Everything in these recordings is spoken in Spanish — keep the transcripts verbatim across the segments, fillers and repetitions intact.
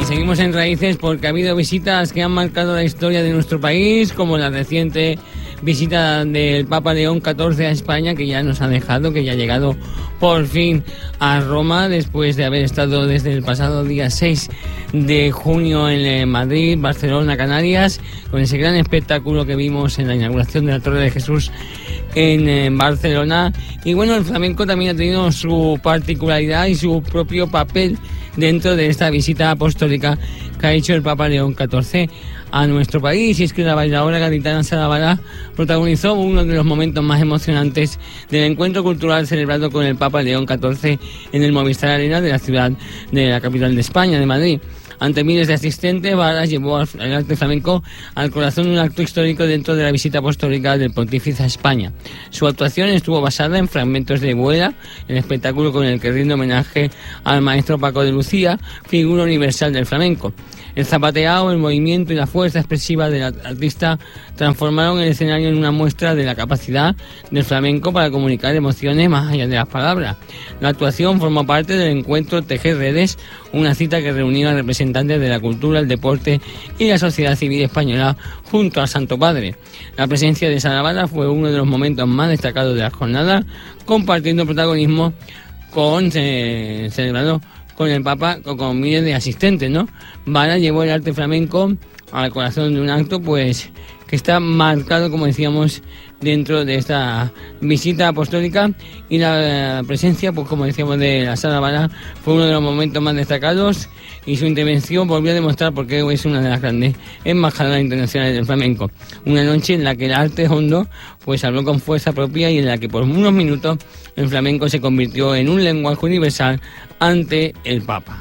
seguimos en Raíces porque ha habido visitas que han marcado la historia de nuestro país, como la reciente visita del Papa León catorce a España, que ya nos ha dejado, que ya ha llegado por fin a Roma, después de haber estado desde el pasado día seis de junio en Madrid, Barcelona, Canarias, con ese gran espectáculo que vimos en la inauguración de la Torre de Jesús en, en Barcelona. Y bueno, el flamenco también ha tenido su particularidad y su propio papel dentro de esta visita apostólica que ha hecho el Papa León catorce a nuestro país. Y es que la bailadora gaditana Sara Vara protagonizó uno de los momentos más emocionantes del encuentro cultural celebrado con el Papa León catorce en el Movistar Arena de la ciudad de la capital de España, de Madrid. Ante miles de asistentes, Vara llevó el arte flamenco al corazón de un acto histórico dentro de la visita apostólica del Pontífice a España. Su actuación estuvo basada en fragmentos de Vuela, el espectáculo con el que rinde homenaje al maestro Paco de Lucía, figura universal del flamenco. El zapateado, el movimiento y la fuerza expresiva del artista transformaron el escenario en una muestra de la capacidad del flamenco para comunicar emociones más allá de las palabras. La actuación formó parte del encuentro Tejer Redes, una cita que reunió a representantes de la cultura, el deporte y la sociedad civil española junto al Santo Padre. La presencia de Sara Vara fue uno de los momentos más destacados de la jornada, compartiendo protagonismo con eh, celebrando con el Papa, con, con miles de asistentes, ¿no? Vara llevó el arte flamenco al corazón de un acto, pues, que está marcado, como decíamos, dentro de esta visita apostólica, y la presencia, pues como decíamos, de la Sara Vara fue uno de los momentos más destacados, y su intervención volvió a demostrar por qué es una de las grandes embajadoras internacionales del flamenco. Una noche en la que el arte hondo pues habló con fuerza propia y en la que por unos minutos el flamenco se convirtió en un lenguaje universal ante el Papa.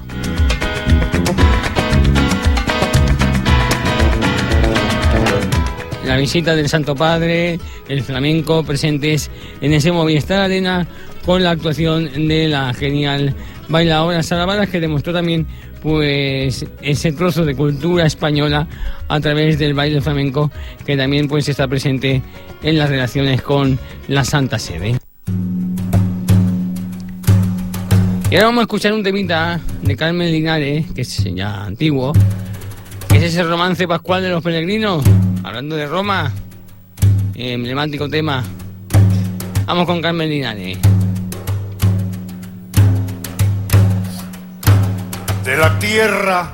La visita del Santo Padre, el flamenco presentes en ese Movistar Arena con la actuación de la genial bailadora Sara Vara, que demostró también pues ese trozo de cultura española a través del baile flamenco, que también pues está presente en las relaciones con la Santa Sede. Y ahora vamos a escuchar un temita de Carmen Linares, que es ya antiguo, que es ese romance pascual de los peregrinos, hablando de Roma, emblemático tema. Vamos con Carmen Linares. De la tierra,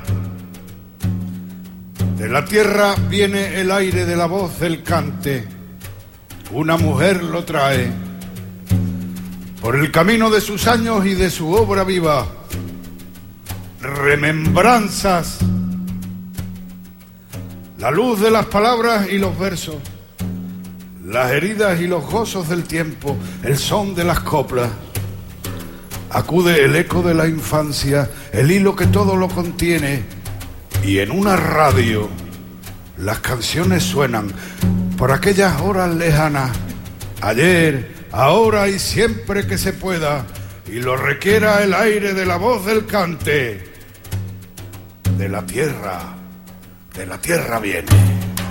de la tierra viene el aire de la voz del cante, una mujer lo trae, por el camino de sus años y de su obra viva, remembranzas, la luz de las palabras y los versos, las heridas y los gozos del tiempo, el son de las coplas. Acude el eco de la infancia, el hilo que todo lo contiene, y en una radio las canciones suenan por aquellas horas lejanas, ayer, ahora y siempre que se pueda, y lo requiera el aire de la voz del cante. De la tierra, de la tierra viene.